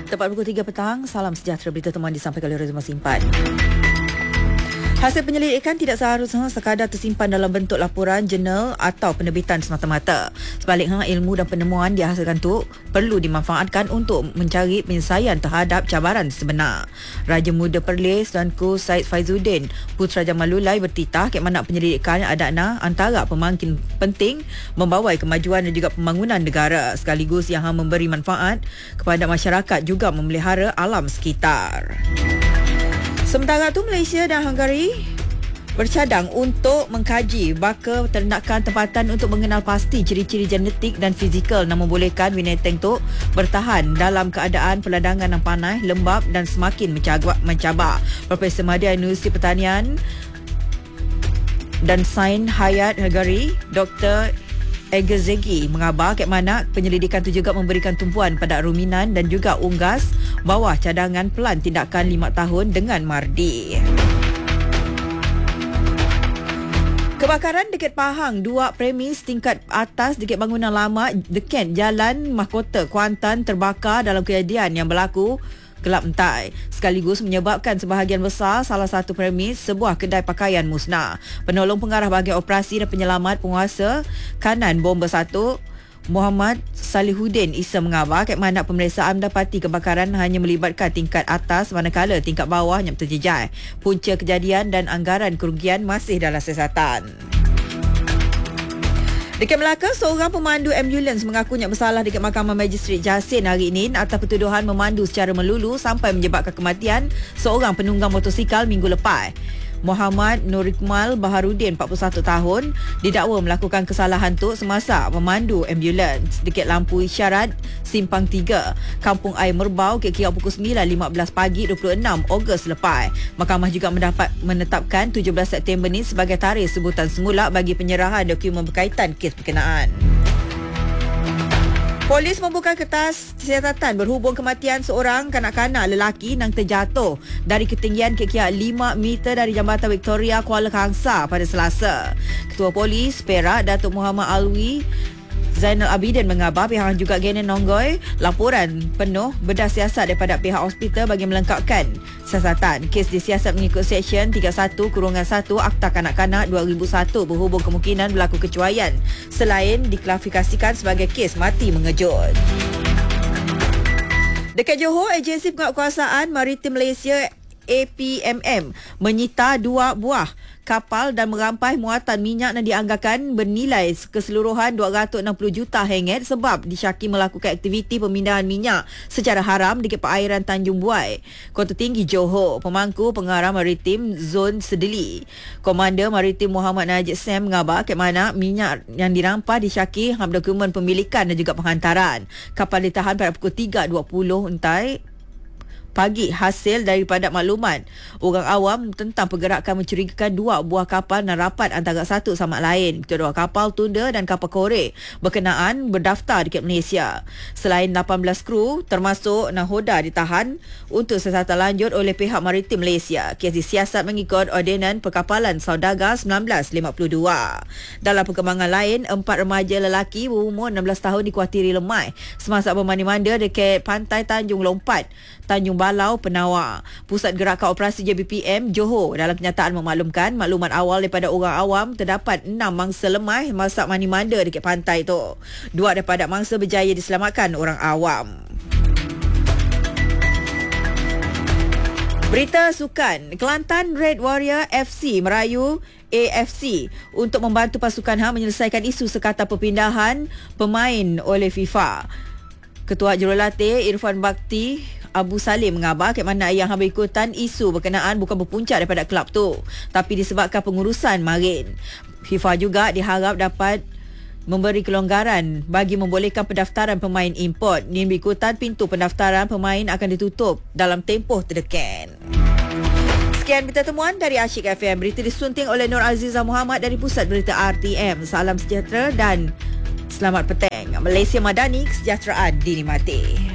Tepat pukul 3 petang, salam sejahtera, berita temuan disampaikan oleh Rezma Simpan. Hasil penyelidikan tidak seharusnya sekadar tersimpan dalam bentuk laporan, jurnal atau penerbitan semata-mata. Sebaliknya, ilmu dan penemuan dihasilkan tu perlu dimanfaatkan untuk mencari penyelesaian terhadap cabaran sebenar. Raja Muda Perlis Tuanku Syed Faizuddin Putra Jamalulai bertitah ke mana penyelidikan adakna antara pemangkin penting membawai kemajuan dan juga pembangunan negara sekaligus yang memberi manfaat kepada masyarakat juga memelihara alam sekitar. Sementara itu, Malaysia dan Hungary bercadang untuk mengkaji baka ternakan tempatan untuk mengenal pasti ciri-ciri genetik dan fizikal yang membolehkan binatang itu bertahan dalam keadaan peladangan yang panas, lembap dan semakin mencabar. Profesor Madya Universiti Pertanian dan Sains Hayat Hungary, Dr. Egezegi mengabar ke mana penyelidikan itu juga memberikan tumpuan pada ruminan dan juga unggas bawah cadangan pelan tindakan 5 tahun dengan Mardi. Kebakaran dekat Pahang, 2 premis tingkat atas dekat bangunan lama dekat Jalan Mahkota Kuantan terbakar dalam kejadian yang berlaku gelap entai, sekaligus menyebabkan sebahagian besar salah satu premis sebuah kedai pakaian musnah. Penolong pengarah bahagian operasi dan penyelamat penguasa kanan bomba 1 Muhammad Salihuddin Isa mengabar ke mana pemeriksaan mendapati kebakaran hanya melibatkan tingkat atas manakala tingkat bawah yang terjejak. Punca kejadian dan anggaran kerugian masih dalam siasatan. Dekat Melaka, seorang pemandu ambulans mengakunya bersalah dekat Mahkamah Magistrate Jasin hari ini atas pertuduhan memandu secara melulu sampai menyebabkan kematian seorang penunggang motosikal minggu lepas. Muhammad Nurikmal Baharudin, 41 tahun, didakwa melakukan kesalahan tu semasa memandu ambulans dekat lampu isyarat Simpang 3, Kampung Air Merbau kira-kira pukul 9.15 pagi 26 Ogos lepas. Mahkamah juga menetapkan 17 September ni sebagai tarikh sebutan semula bagi penyerahan dokumen berkaitan kes berkenaan. Polis membuka kertas siasatan berhubung kematian seorang kanak-kanak lelaki yang terjatuh dari ketinggian kira-kira 5 meter dari Jambatan Victoria, Kuala Kangsar pada Selasa. Ketua Polis Perak, Datuk Muhammad Alwi Zainal Abidin mengabar pihak juga gena nonggoi laporan penuh bedah siasat daripada pihak hospital bagi melengkapkan siasatan. Kes disiasat mengikut Seksyen 31-1 Akta Kanak-Kanak 2001 berhubung kemungkinan berlaku kecuaian selain diklasifikasikan sebagai kes mati mengejut. Dekat Johor, Agensi Penguatkuasaan Maritim Malaysia APMM menyita 2 buah kapal dan merampas muatan minyak yang dianggarkan bernilai keseluruhan 260 juta ringgit sebab disyaki melakukan aktiviti pemindahan minyak secara haram di perairan Tanjung Buai, Kota Tinggi Johor. Pemangku Pengarah Maritim Zon Sedeli, Komander Maritim Muhammad Najib Sam mengabar ke mana minyak yang dirampas disyaki dokumen pemilikan dan juga penghantaran. Kapal ditahan pada pukul 3.20 entai pagi hasil daripada maklumat orang awam tentang pergerakan mencurigakan 2 buah kapal dan rapat antara satu sama lain. Kedua kapal tunda dan kapal korek berkenaan berdaftar dekat Malaysia. Selain 18 kru termasuk nahoda ditahan untuk siasatan lanjut oleh pihak Maritim Malaysia. Kes disiasat mengikut Ordinan Perkapalan Saudagar 1952. Dalam perkembangan lain, 4 remaja lelaki berumur 16 tahun dikuatiri lemai semasa bermandi-manda dekat pantai Tanjung Lompat, Tanjung Balau, Penawar. Pusat Gerakan Operasi JBPM Johor dalam kenyataan memaklumkan maklumat awal daripada orang awam terdapat 6 mangsa lemah masa mandi-manda dekat pantai tu. 2 daripada mangsa berjaya diselamatkan orang awam. Berita sukan. Kelantan Red Warrior FC merayu AFC untuk membantu pasukan HAM menyelesaikan isu sekatan perpindahan pemain oleh FIFA. Ketua Jurulatih Irfan Bakti Abu Salim mengabar ke mana yang berikutan isu berkenaan bukan berpunca daripada kelab tu, tapi disebabkan pengurusan marin. FIFA juga diharap dapat memberi kelonggaran bagi membolehkan pendaftaran pemain import. Ini berikutan pintu pendaftaran pemain akan ditutup dalam tempoh terdekat. Sekian berita temuan dari Asyik FM. Berita disunting oleh Nur Azizah Muhammad dari Pusat Berita RTM. Salam sejahtera dan selamat petang. Malaysia Madani, kesejahteraan dinikmati.